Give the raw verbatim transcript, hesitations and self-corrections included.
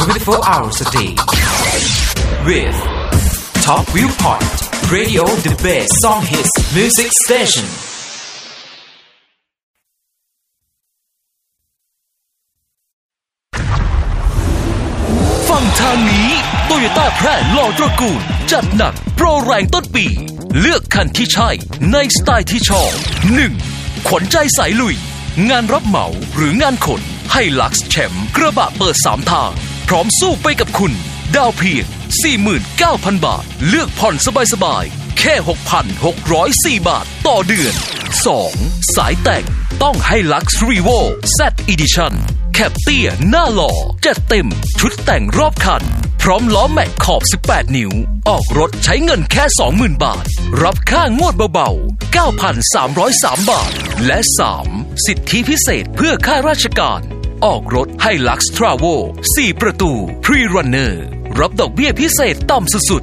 twenty-four hours a day with Top Viewpoint Radio, the best song hits music station. ฝั่งทางนี้ Toyota แพร่หล่อตระกูลจัดหนักโปรแรงต้นปีเลือกคันที่ใช่ในสไตล์ที่ชอบ หนึ่ง ขวัญใจสายลุยงานรับเหมาหรืองานขนให้ลักซ์แชมป์กระบะเปิดสามทางพร้อมสู้ไปกับคุณดาวเพียง สี่หมื่นเก้าพัน บาทเลือกผ่อนสบายๆแค่ หกพันหกร้อยสี่ บาทต่อเดือน สอง สายแต่งต้องให้ลักซ์รีโว แซด Edition แคปเตี้ยหน้าหล่อจัดเต็มชุดแต่งรอบคันพร้อมล้อแม็กขอบสิบแปดนิ้วออกรถใช้เงินแค่ สองหมื่น บาทรับค่างวดเบาๆ เก้าพันสามร้อยสาม บาทและ สาม สิทธิพิเศษเพื่อข้าราชการออกรถให้ Lux Travel สี่ ประตู Pre-Runner รับดอกเบี้ยพิเศษต่ำสุด